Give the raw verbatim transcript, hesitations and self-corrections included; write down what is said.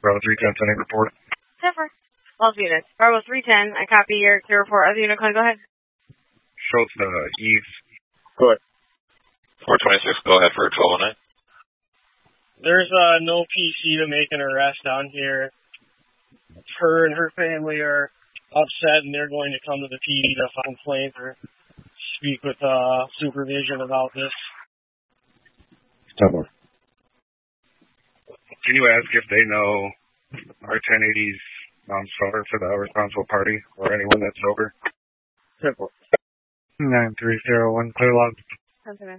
Bravo three ten, sending report. Zipper. All units. Bravo three ten, I copy your clear report. Other unit, go ahead. Schultz, uh, Eve. Go ahead. four twenty-six, go ahead for twelve oh nine. There's uh, no P C to make an arrest down here. Her and her family are upset, and they're going to come to the P D to file a complaint or speak with uh, supervision about this. Stubborn. Can you ask if they know our ten eighties non-sober for the responsible party or anyone that's sober? Simple. nine three zero one, clear log. Something